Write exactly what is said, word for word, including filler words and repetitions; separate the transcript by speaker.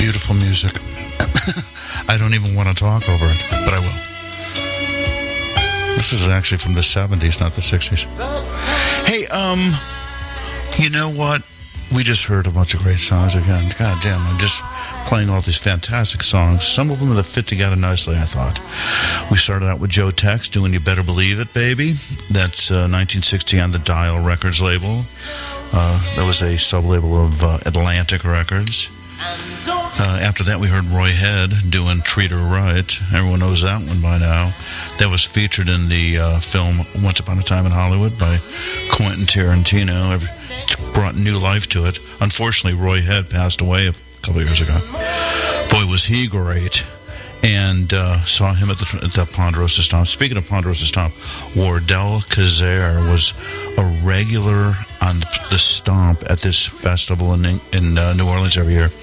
Speaker 1: Beautiful music. I don't even want to talk over it, but I will. This is actually from the seventies, not the sixties. Hey, um, you know what? We just heard a bunch of great songs again. God damn, I'm just playing all these fantastic songs. Some of them that fit together nicely, I thought. We started out with Joe Tex doing You Better Believe It, Baby. That's uh, nineteen sixty on the Dial Records label. Uh, that was a sub-label of uh, Atlantic Records. Uh, after that, we heard Roy Head doing Treat Her Right. Everyone knows that one by now. That was featured in the uh, film Once Upon a Time in Hollywood by Quentin Tarantino. It brought new life to it. Unfortunately, Roy Head passed away a couple years ago. Boy, was he great. And uh, saw him at the, at the Ponderosa Stomp. Speaking of Ponderosa Stomp, Wardell Kazare was a regular on the Stomp at this festival in in uh, New Orleans every year.